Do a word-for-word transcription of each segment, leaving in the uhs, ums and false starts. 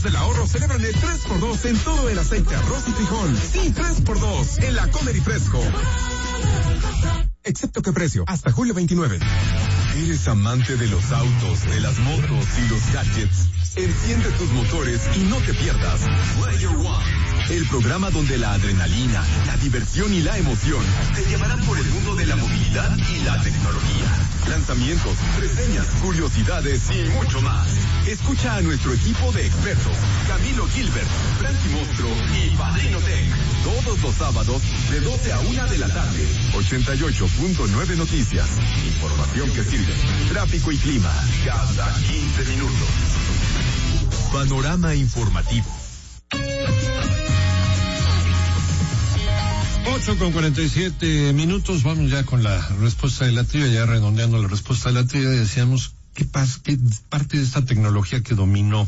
del ahorro celebran el tres por dos en todo el aceite, arroz y frijol. Sí, tres por dos en la Comer y Fresco. Excepto que precio, hasta julio veintinueve. ¿Eres amante de los autos, de las motos y los gadgets? Enciende tus motores y no te pierdas Player One, el programa donde la adrenalina, la diversión y la emoción te llevarán por el mundo de la movilidad y la tecnología. Lanzamientos, reseñas, curiosidades y mucho más. Escucha a nuestro equipo de expertos, Camilo Gilbert, Frankie Mostro y Padrino Tech, todos los sábados de doce a una de la tarde. ochenta y ocho punto nueve Noticias. Información que sirve. Tráfico y clima cada quince minutos. Panorama informativo. ocho con cuarenta y siete minutos, vamos ya con la respuesta de la trivia, ya redondeando la respuesta de la trivia, decíamos, ¿qué pasa? ¿Qué parte de esta tecnología que dominó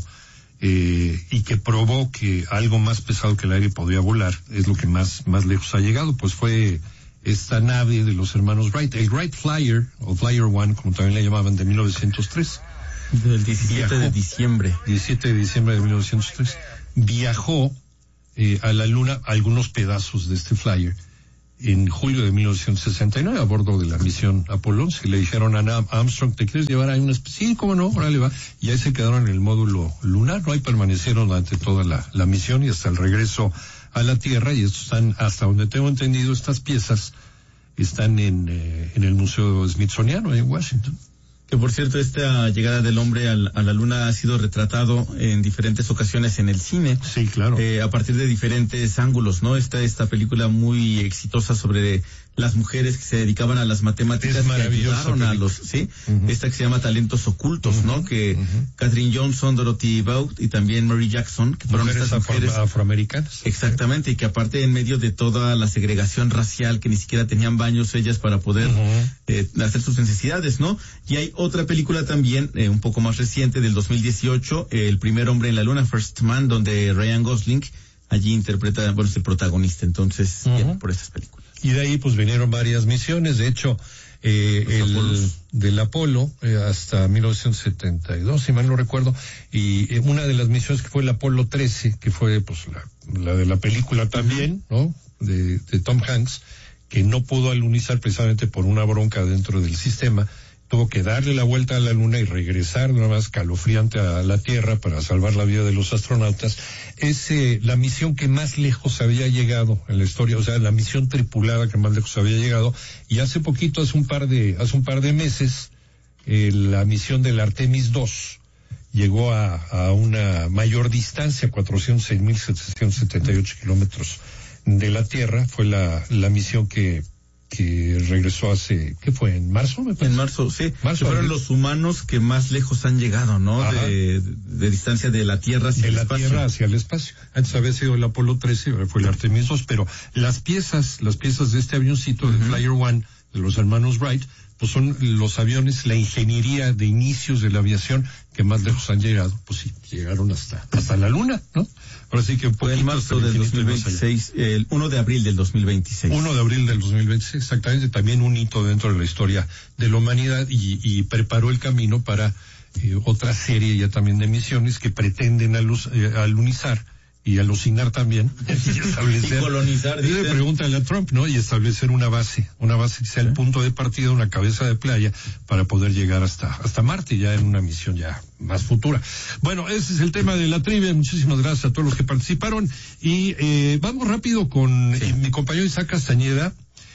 eh, y que probó que algo más pesado que el aire podía volar es lo que más, más lejos ha llegado? Pues fue esta nave de los hermanos Wright, el Wright Flyer, o Flyer One, como también le llamaban, de mil novecientos tres. Del diecisiete viajó, de diciembre. diecisiete de diciembre de mil novecientos tres. Viajó eh, a la Luna algunos pedazos de este Flyer en julio de mil novecientos sesenta y nueve a bordo de la misión Apolo once. Le dijeron a Armstrong, ¿te quieres llevar ahí una especie? Sí, cómo no, órale va. Y ahí se quedaron en el módulo lunar, ¿no? Ahí permanecieron durante toda la, la misión y hasta el regreso a la Tierra. Y estos están, hasta donde tengo entendido, estas piezas están en, eh, en el Museo Smithsoniano en Washington. Que por cierto, esta llegada del hombre a la, a la luna ha sido retratado en diferentes ocasiones en el cine. Sí, claro. Eh, a partir de diferentes ángulos, ¿no? Esta, esta película muy exitosa sobre las mujeres que se dedicaban a las matemáticas. Es maravillosa. Que a los, sí. Uh-huh. Esta que se llama Talentos Ocultos, uh-huh. ¿no? Que uh-huh. Katherine Johnson, Dorothy Vaughan y también Mary Jackson, que fueron mujeres estas mujeres afro- afroamericanas. Exactamente, y que aparte en medio de toda la segregación racial, que ni siquiera tenían baños ellas para poder uh-huh. eh, hacer sus necesidades, ¿no? Y hay otra película también, eh, un poco más reciente, del dos mil dieciocho, eh, El primer hombre en la luna, First Man, donde Ryan Gosling allí interpreta, bueno, es el protagonista, entonces, uh-huh. bien, por esas películas. Y de ahí pues vinieron varias misiones, de hecho, eh, el Apolos. del Apolo eh, hasta mil novecientos setenta y dos, si mal no recuerdo, y eh, una de las misiones que fue el Apolo trece, que fue pues la, la de la película también, ¿no? De, de Tom Hanks, que no pudo alunizar precisamente por una bronca dentro del sistema. Tuvo que darle la vuelta a la Luna y regresar nada más calofriante a la Tierra para salvar la vida de los astronautas. Es eh, la misión que más lejos había llegado en la historia, o sea, la misión tripulada que más lejos había llegado. Y hace poquito, hace un par de, hace un par de meses, eh, la misión del Artemis dos llegó a, a una mayor distancia, cuatrocientos seis mil setecientos setenta y ocho kilómetros de la Tierra. Fue la, la misión que que regresó hace, ¿qué fue? ¿En marzo? Me en marzo, sí. Marzo, fueron los humanos que más lejos han llegado, ¿no? De, de, de distancia de la Tierra hacia de el la espacio. Tierra hacia el espacio. Antes había sido el Apolo trece, ahora fue el Artemis dos, pero las piezas, las piezas de este avioncito, uh-huh. del Flyer One, de los hermanos Wright, pues son los aviones, la ingeniería de inicios de la aviación que más lejos han llegado, pues sí, llegaron hasta, hasta la Luna, ¿no? Ahora sí que un poquito. Fue en marzo del dos mil veintiséis, el uno de abril del dos mil veintiséis. uno de abril del dos mil veintiséis, exactamente, también un hito dentro de la historia de la humanidad y, y preparó el camino para eh, otra serie ya también de misiones que pretenden aluz, eh, alunizar y alucinar también y establecer y colonizar, dice, pregúntale a Trump, ¿no? Y establecer una base, una base que sea el punto de partida, una cabeza de playa para poder llegar hasta hasta Marte ya en una misión ya más futura. Bueno, ese es el tema de la trivia. Muchísimas gracias a todos los que participaron y eh, vamos rápido con sí. eh, mi compañero Isaac Castañeda,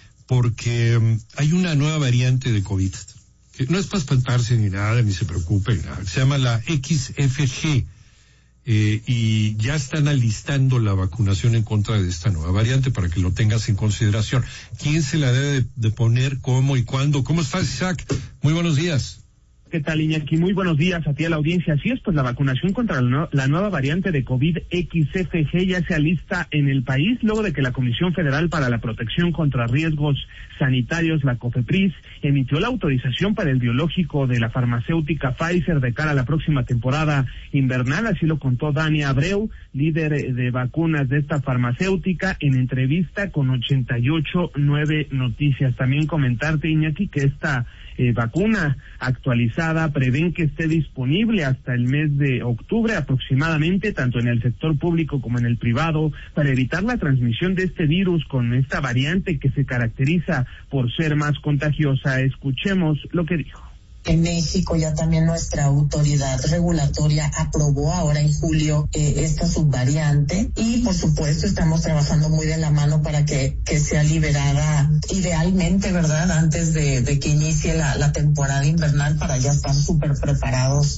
porque um, hay una nueva variante de COVID que no es para espantarse ni nada, ni se preocupe, nada. Se llama la X F G. Eh, y ya están alistando la vacunación en contra de esta nueva variante para que lo tengas en consideración. ¿Quién se la debe de, de poner, cómo y cuándo? ¿Cómo estás, Isaac? Muy buenos días. ¿Qué tal, Iñaki? Muy buenos días a ti, a la audiencia. Así es, pues la vacunación contra la, no, la nueva variante de COVID X F G ya se alista en el país, luego de que la Comisión Federal para la Protección contra Riesgos Sanitarios, la COFEPRIS, emitió la autorización para el biológico de la farmacéutica Pfizer de cara a la próxima temporada invernal. Así lo contó Dani Abreu, líder de vacunas de esta farmacéutica, en entrevista con ochenta y ocho nueve Noticias. También comentarte, Iñaki, que esta eh, vacuna actualizada prevén que esté disponible hasta el mes de octubre aproximadamente, tanto en el sector público como en el privado, para evitar la transmisión de este virus con esta variante que se caracteriza por ser más contagiosa. Escuchemos lo que dijo. En México ya también nuestra autoridad regulatoria aprobó ahora en julio eh, esta subvariante y por supuesto estamos trabajando muy de la mano para que, que sea liberada idealmente, ¿verdad? Antes de, de que inicie la, la temporada invernal para ya estar súper preparados.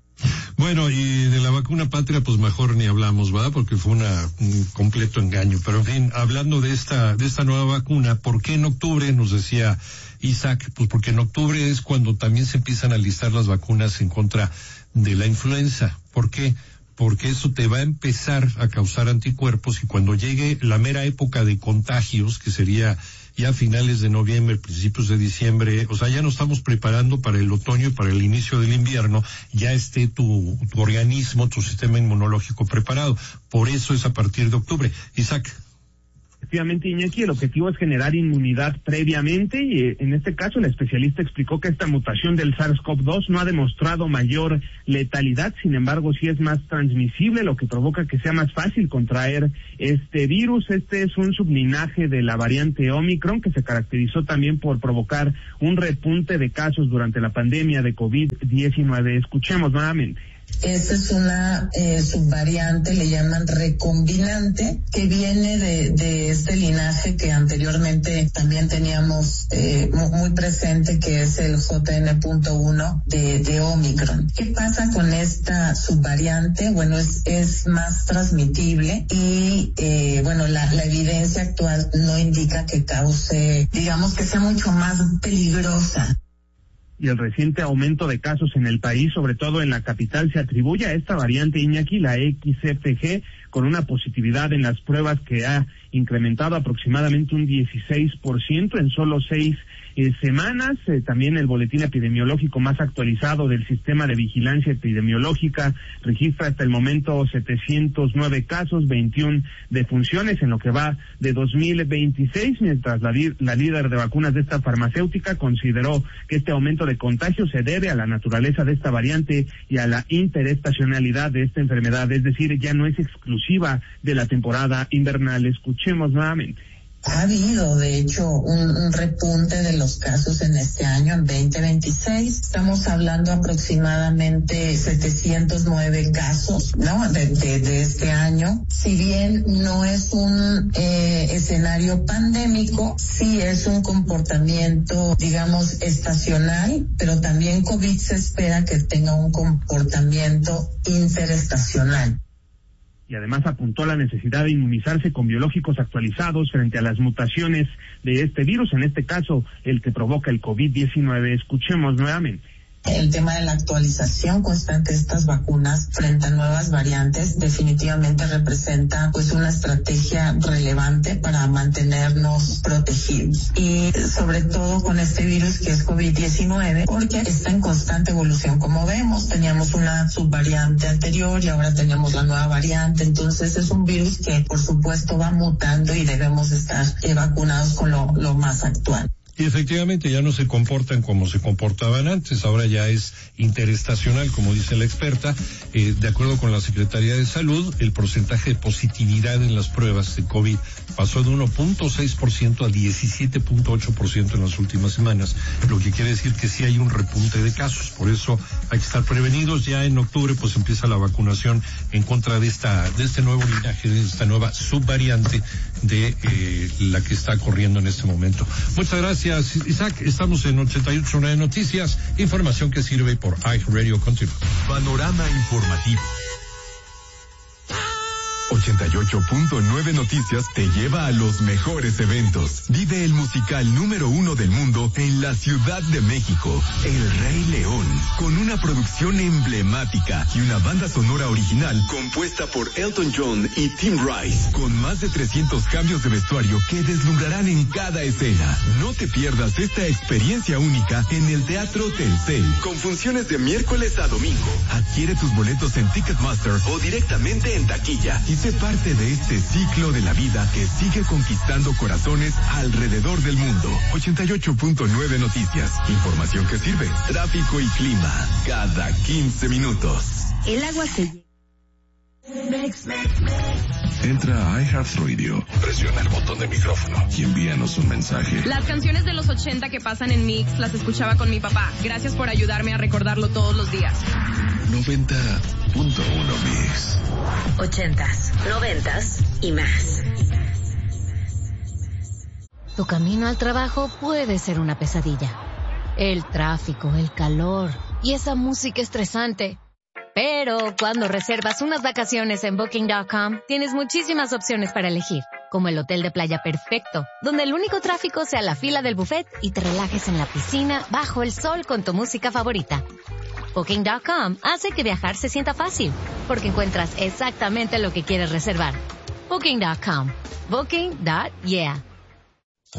Bueno, y de la vacuna patria, pues mejor ni hablamos, ¿verdad? Porque fue una, un completo engaño. Pero en fin, hablando de esta, de esta nueva vacuna, ¿por qué en octubre? Nos decía Isaac, pues porque en octubre es cuando también se empiezan a listar las vacunas en contra de la influenza. ¿Por qué? Porque eso te va a empezar a causar anticuerpos y cuando llegue la mera época de contagios, que sería ya a finales de noviembre, principios de diciembre, o sea, ya nos estamos preparando para el otoño y para el inicio del invierno, ya esté tu, tu organismo, tu sistema inmunológico preparado. Por eso es a partir de octubre. Isaac. Efectivamente, Iñaki, el objetivo es generar inmunidad previamente y eh, en este caso el especialista explicó que esta mutación del SARS-CoV dos no ha demostrado mayor letalidad, sin embargo sí es más transmisible, lo que provoca que sea más fácil contraer este virus. Este es un sublinaje de la variante Omicron que se caracterizó también por provocar un repunte de casos durante la pandemia de COVID diecinueve. Escuchemos nuevamente. Esta es una eh, subvariante, le llaman recombinante, que viene de, de este linaje que anteriormente también teníamos eh, muy presente, que es el J N punto uno de, de Omicron. ¿Qué pasa con esta subvariante? Bueno, es, es más transmitible y, eh, bueno, la, la evidencia actual no indica que cause, digamos, que sea mucho más peligrosa. Y el reciente aumento de casos en el país, sobre todo en la capital, se atribuye a esta variante, Iñaki, la X F G, con una positividad en las pruebas que ha incrementado aproximadamente un dieciséis por ciento en solo seis eh, semanas. Eh, también el boletín epidemiológico más actualizado del Sistema de Vigilancia Epidemiológica registra hasta el momento setecientos nueve casos, veintiuna defunciones en lo que va de dos mil veintiséis, mientras la, la líder de vacunas de esta farmacéutica consideró que este aumento de contagio se debe a la naturaleza de esta variante y a la interestacionalidad de esta enfermedad, es decir, ya no es exclusiva de la temporada invernal. Escuchemos nuevamente. Ha habido, de hecho, un, un repunte de los casos en este año, en veinte veintiséis. Estamos hablando aproximadamente setecientos nueve casos, ¿no?, de, de, de este año. Si bien no es un eh, escenario pandémico, sí es un comportamiento, digamos, estacional, pero también COVID se espera que tenga un comportamiento interestacional. Y además apuntó la necesidad de inmunizarse con biológicos actualizados frente a las mutaciones de este virus, en este caso el que provoca el COVID diecinueve. Escuchemos nuevamente. El tema de la actualización constante de estas vacunas frente a nuevas variantes definitivamente representa pues una estrategia relevante para mantenernos protegidos. Y sobre todo con este virus que es COVID diecinueve, porque está en constante evolución. Como vemos, teníamos una subvariante anterior y ahora tenemos la nueva variante. Entonces es un virus que por supuesto va mutando y debemos estar eh, vacunados con lo, lo más actual. Y efectivamente ya no se comportan como se comportaban antes, ahora ya es interestacional, como dice la experta. Eh, de acuerdo con la Secretaría de Salud, el porcentaje de positividad en las pruebas de COVID pasó de uno punto seis por ciento a diecisiete punto ocho por ciento en las últimas semanas, lo que quiere decir que sí hay un repunte de casos. Por eso hay que estar prevenidos. Ya en octubre pues empieza la vacunación en contra de esta de este nuevo linaje, de esta nueva subvariante de eh, la que está corriendo en este momento. Muchas gracias, Isaac. Estamos en ochenta y ocho punto nueve Noticias, información que sirve por iHeartRadio. Continúa. Panorama informativo. ochenta y ocho punto nueve Noticias te lleva a los mejores eventos. Vive el musical número uno del mundo en la Ciudad de México, El Rey León, con una producción emblemática y una banda sonora original compuesta por Elton John y Tim Rice, con más de trescientos cambios de vestuario que deslumbrarán en cada escena. No te pierdas esta experiencia única en el Teatro Telcel, con funciones de miércoles a domingo. Adquiere tus boletos en Ticketmaster o directamente en taquilla y sé Sé parte de este ciclo de la vida que sigue conquistando corazones alrededor del mundo. ochenta y ocho punto nueve Noticias. Información que sirve. Tráfico y clima. Cada quince minutos. El agua se... Entra a iHeartRadio, presiona el botón de micrófono y envíanos un mensaje. Las canciones de los ochenta que pasan en Mix las escuchaba con mi papá. Gracias por ayudarme a recordarlo todos los días. noventa punto uno Mix. Ochentas, noventas y más. Tu camino al trabajo puede ser una pesadilla. El tráfico, el calor y esa música estresante. Pero cuando reservas unas vacaciones en Booking punto com, tienes muchísimas opciones para elegir, como el hotel de playa perfecto, donde el único tráfico sea la fila del buffet y te relajes en la piscina bajo el sol con tu música favorita. Booking punto com hace que viajar se sienta fácil, porque encuentras exactamente lo que quieres reservar. Booking punto com. Booking. Yeah.